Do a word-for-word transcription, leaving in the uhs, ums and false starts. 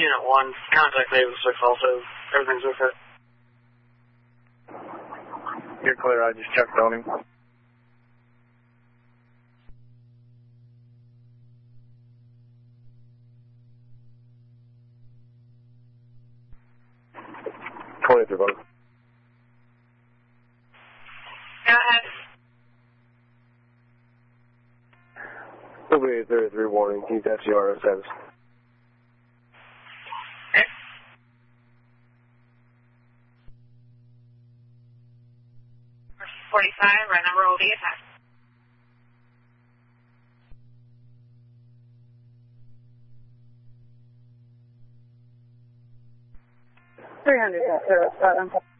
Unit one, contact Naval six also. Everything's okay. You're clear, I just checked on him. twenty-three, buddy. Go ahead. It'll be a thirty-three warning. Keep that G R O status. Okay. forty-five, right number will be attacked. three hundred, uh,